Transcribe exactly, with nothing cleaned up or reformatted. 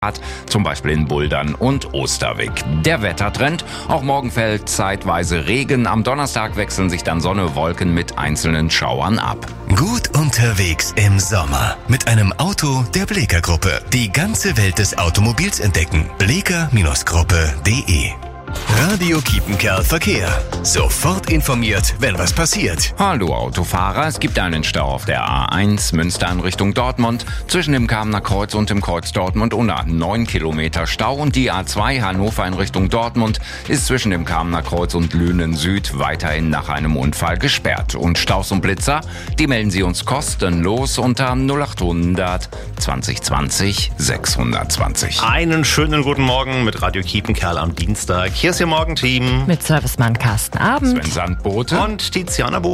zum Beispiel in Buldern und Osterwig. Der Wettertrend: Auch morgen fällt zeitweise Regen. Am Donnerstag wechseln sich dann Sonne, Wolken mit einzelnen Schauern ab. Gut unterwegs im Sommer mit einem Auto der Bleeker Gruppe. Die ganze Welt des Automobils entdecken. bleeker Gruppe punkt de. Radio Kiepenkerl Verkehr. Sofort informiert, wenn was passiert. Hallo Autofahrer, es gibt einen Stau auf der A eins Münster in Richtung Dortmund. Zwischen dem Kamener Kreuz und dem Kreuz Dortmund-Unna neun Kilometer Stau. Und die A zwei Hannover in Richtung Dortmund ist zwischen dem Kamener Kreuz und Lünen Süd weiterhin nach einem Unfall gesperrt. Und Staus und Blitzer, die melden Sie uns kostenlos unter null acht hundert zwanzig zwanzig sechshundertzwanzig. Einen schönen guten Morgen mit Radio Kiepenkerl am Dienstag. Hier ist Ihr Morgenteam mit Servicemann Carsten Abend Sven Sandbote und Tiziana Bo.